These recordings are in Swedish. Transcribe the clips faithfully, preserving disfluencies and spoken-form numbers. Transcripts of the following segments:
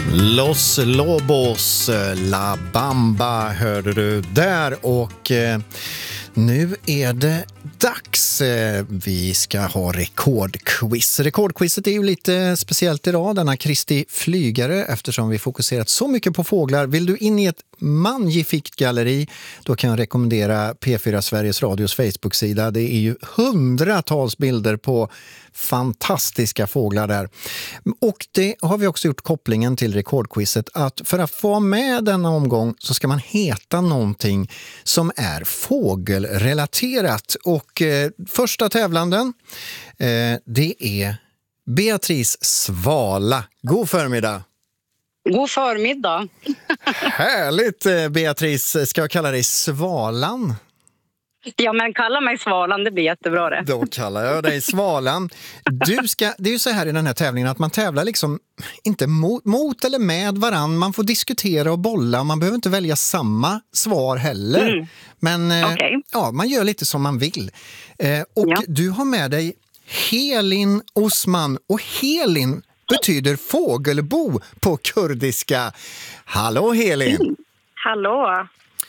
Los Lobos, La Bamba hörde du där och eh, nu är det dags. Vi ska ha rekordquiz. Rekordquizet är ju lite speciellt idag, denna Kristi flygare, eftersom vi fokuserat så mycket på fåglar. Vill du in i ett magnifikt galleri, då kan jag rekommendera P fyra Sveriges Radios Facebook-sida. Det är ju hundratals bilder på fantastiska fåglar där. Och det har vi också gjort kopplingen till rekordquizet, att för att få med denna omgång så ska man heta någonting som är fågelrelaterat. Och eh, första tävlanden, eh, det är Beatrice Svala. God förmiddag. God förmiddag. Härligt, Beatrice. Ska jag kalla dig Svalan? Ja, men kalla mig Svalan, det blir jättebra det. Då kallar jag dig Svalan. Du ska, det är ju så här i den här tävlingen att man tävlar liksom inte mot, mot eller med varann. Man får diskutera och bolla. Man behöver inte välja samma svar heller. Mm. Men okay. eh, ja, man gör lite som man vill. Eh, och ja. Du har med dig Helin Osman. Och Helin betyder fågelbo på kurdiska. Hallå Helin! Mm. Hallå!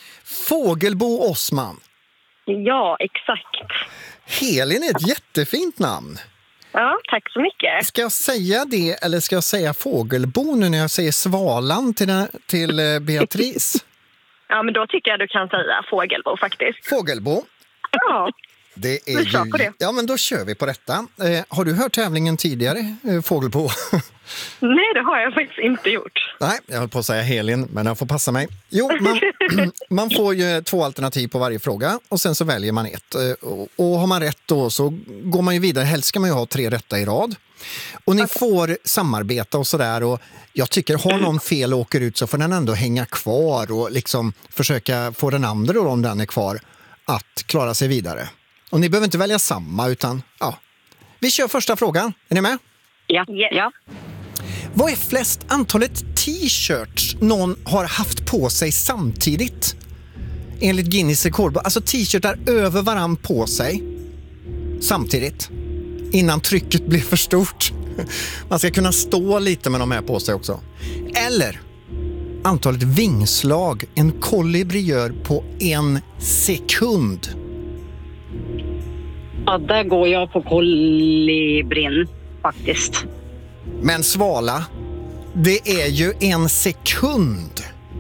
Fågelbo Osman. Ja, exakt. Helin är ett jättefint namn. Ja, tack så mycket. Ska jag säga det eller ska jag säga fågelbo nu när jag säger Svalan till, till Beatrice? Ja, men då tycker jag du kan säga fågelbo faktiskt. Fågelbo? Ja. Det är ju... på det. Ja, men då kör vi på detta. Eh, har du hört tävlingen tidigare, eh, Fågelbo? Nej, det har jag faktiskt inte gjort. Nej, jag höll på att säga Helin, men jag får passa mig. Jo, man, man får ju två alternativ på varje fråga och sen så väljer man ett. Och, och har man rätt då så går man ju vidare. Helst ska man ju ha tre rätta i rad. Och ni okay. får samarbeta och sådär. Och jag tycker, har någon fel och åker ut så får den ändå hänga kvar och liksom försöka få den andra då, om den är kvar, att klara sig vidare. Och ni behöver inte välja samma utan, ja. Vi kör första frågan. Är ni med? Ja. ja. Vad är flest antalet t-shirts någon har haft på sig samtidigt? Enligt Guinness rekordbok. Alltså t-shirtar över varann på sig samtidigt. Innan trycket blir för stort. Man ska kunna stå lite med de här på sig också. Eller antalet vingslag en kolibri gör på en sekund. Ja, där går jag på kolibrin faktiskt. Men Svala, det är ju en sekund.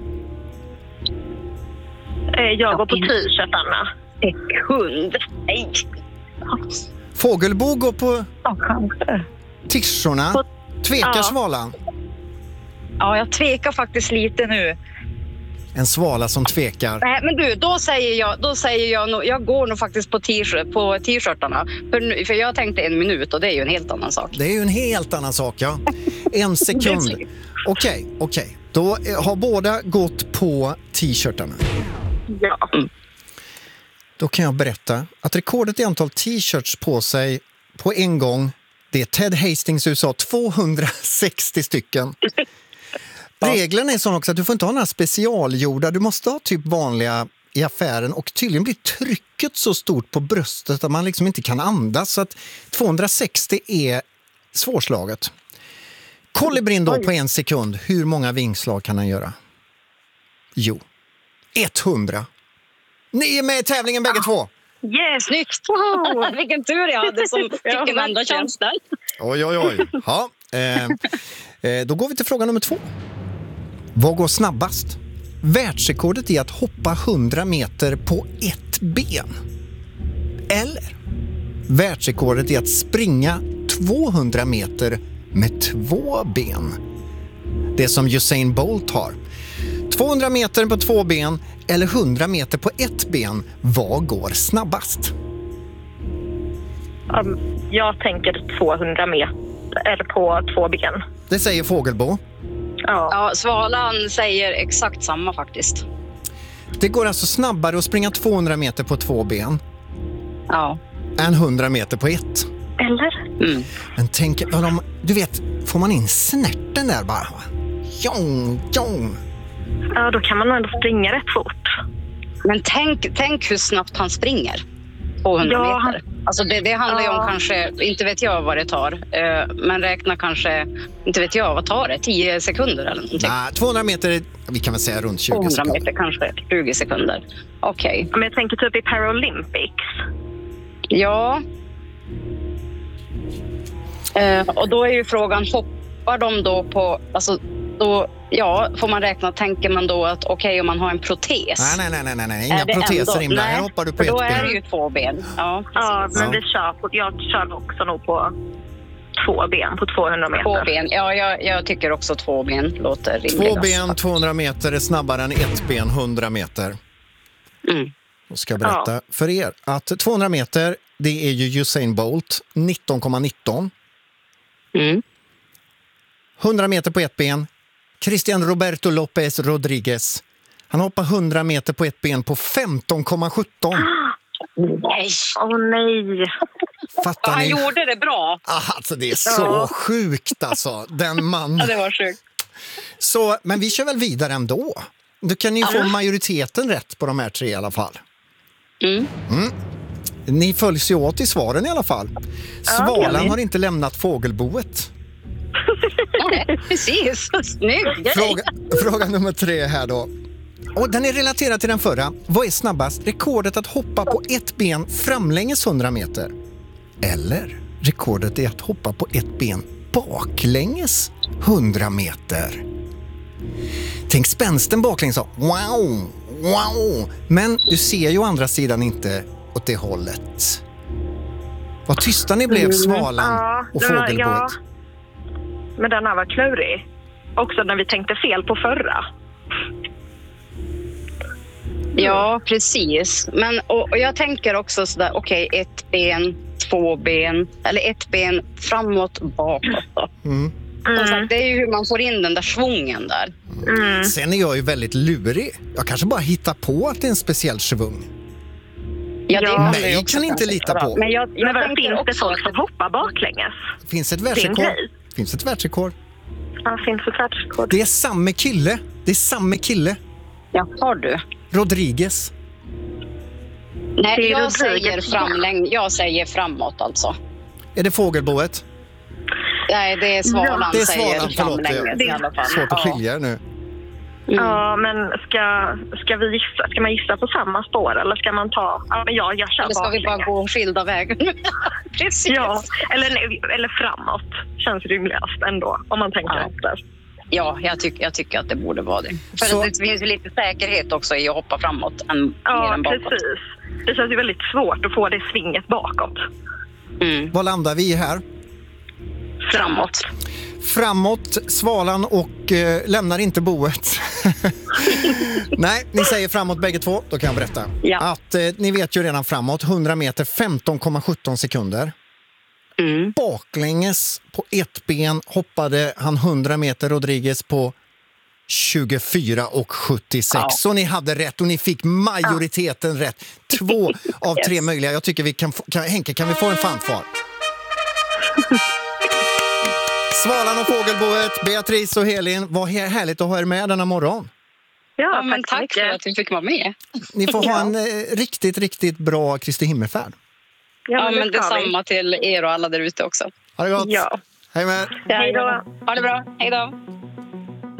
Jag går på t-shirtarna. Sekund? Nej. Fågelbo går på t-shirtarna. Tvekar ja. Svalan? Ja, jag tvekar faktiskt lite nu. En svala som tvekar. Nej, men du, då säger jag, då säger jag, nog, jag går nog faktiskt på, t-shirt, på t-shirtarna. För, för jag tänkte en minut och det är ju en helt annan sak. Det är ju en helt annan sak, ja. En sekund. Okej, okej. Okay, okay. Då har båda gått på t-shirtarna. Ja. Mm. Då kan jag berätta att rekordet i antal t-shirts på sig på en gång, det är Ted Hastings U S A, tvåhundrasextio stycken. Reglerna är sån också att du får inte ha några specialgjorda. Du måste ha typ vanliga i affären och tydligen blir trycket så stort på bröstet att man liksom inte kan andas. Så att tvåhundrasextio är svårslaget. Kolibrin då på en sekund. Hur många vingslag kan han göra? Jo, hundra. Ni är med i tävlingen bägge två. Yes, snyggt! Wow. Vilken tur jag hade som fick en andra chans där. Oj, oj, oj. Ja, eh, eh, då går vi till fråga nummer två. Vad går snabbast? Världsrekordet är att hoppa hundra meter på ett ben. Eller världsrekordet är att springa tvåhundra meter med två ben. Det som Usain Bolt har. tvåhundra meter på två ben eller hundra meter på ett ben. Vad går snabbast? Um, jag tänker tvåhundra meter eller på två ben. Det säger Fågelbo. Ja. Ja, Svalan säger exakt samma faktiskt. Det går alltså snabbare att springa tvåhundra meter på två ben. Ja. Än hundra meter på ett. Eller? Mm. Men tänk, du vet, får man in snärten där bara? Jong, jong. Ja, då kan man ändå springa rätt fort. Men tänk, tänk hur snabbt han springer. tvåhundra Ja, han- meter. Alltså det, det handlar ju om Ja. kanske, inte vet jag vad det tar, eh, men räkna kanske, inte vet jag, vad tar det? tio sekunder eller någonting? Nej, tvåhundra meter, vi kan väl säga runt tjugo tvåhundra sekunder. meter kanske, tjugo sekunder. Okej, Men jag tänker typ i Paralympics. ja. Eh, och då är ju frågan, hoppar de då på, alltså då, ja, får man räkna, tänker man då att okej, om man har en protes. Nej, nej, nej, nej, nej. är inga det proteser ändå- inblandade. Här nej, hoppar du på för ett då är det ben. ju två ben. Ja, Ja, precis. men Ja. vi kör på, jag kör också nog på två ben på tvåhundra meter. Två ben. Ja, jag, jag tycker också två ben låter rimligast. Två ben, tvåhundra meter är snabbare än ett ben, hundra meter. Mm. Jag ska berätta för er att tvåhundra meter, det är ju Usain Bolt, nitton komma nitton. Mm. hundra meter på ett ben, Cristian Roberto Lopez Rodriguez. Han hoppar hundra meter på ett ben på femton komma sjutton. Nej. Åh nej. Fattar Han ni? gjorde det bra. Ah, alltså det är så Ja. sjukt alltså, den man. Ja, det var sjukt. Så, men vi kör väl vidare ändå. Då kan ni få majoriteten rätt på de här tre i alla fall. Mm. Ni följs ju åt i svaren i alla fall. Svalan ja. har inte lämnat fågelboet. Nej, precis. Snygg grej. Fråga, fråga nummer tre här då. Och den är relaterad till den förra. Vad är snabbast? Rekordet att hoppa på ett ben framlänges hundra meter? Eller rekordet är att hoppa på ett ben baklänges hundra meter? Tänk spänsten baklänges så. Wow, wow. Men du ser ju å andra sidan inte åt det hållet. Vad tysta ni blev, svalan Ja, och den var- fågelboet. ja. Men den här var klurig. Också när vi tänkte fel på förra. Ja, precis. Men, och, och jag tänker också sådär, okej, ett ben, två ben, eller ett ben framåt, bakåt då. Mm. Som sagt, det är ju hur man får in den där svungen där. Mm. Sen är jag ju väldigt lurig. Jag kanske bara hittar på att det är en speciell svung. Ja, det Ja, kan mig det ju också kan inte kanske lita vara. på. Men jag, jag Men vad, tänker finns det också folk att- som hoppar baklänges? Finns ett Det är en världsrekord? grej. Finns ett världsrekord? Ja, finns det världsrekord? Det är samma kille. Det är samma kille. Ja, har du? Rodriguez. Nej, Det är jag Rodriguez. säger, framläng- jag säger framåt alltså. Är det fågelboet? Nej, det är svalan, Det är säger svalan, förlåt. framlänges i alla fall. Svårt att Ja. skilja er nu. Mm. Ja, men ska, ska vi gissa? Ska man gissa på samma spår eller ska man ta... Ja, men jag, jag kör Eller ska vi bara baklänges. gå skilda vägar? Precis. Ja, eller, nej, eller framåt. Känns rimligast ändå, om man tänker Ja. efter. Ja, jag, tycker, jag tycker att det borde vara det. För Så- att det finns ju lite säkerhet också i att hoppa framåt än mer Ja, än bakåt. precis. Det känns ju väldigt svårt att få det svinget bakåt. Mm. Vad landar vi i här? Framåt. Framåt, svalan och eh, lämnar inte boet. Nej, ni säger framåt bägge två. Då kan jag berätta. Ja. Att eh, ni vet ju redan framåt. hundra meter, femton komma sjutton sekunder. Mm. Baklänges på ett ben hoppade han hundra meter, Rodriguez, på tjugofyra och sjuttiosex. Ja. Så ni hade rätt och ni fick majoriteten rätt. Två av tre Yes. möjliga. Jag tycker vi kan få, kan, Henke, kan vi få en fanfar? Svalan och fågelboet, Beatrice och Helin, vad här- härligt att ha er med denna morgon. Ja, Ja, men tack så tack för mycket. att vi fick vara med. Ni får ha Ja. en eh, riktigt, riktigt bra Kristi himmelfärd. Ja, men det ska vi. detsamma till er och alla där ute också. Ha det gott. Ja. Hej med er. Hej då. Ha det bra. Hej då.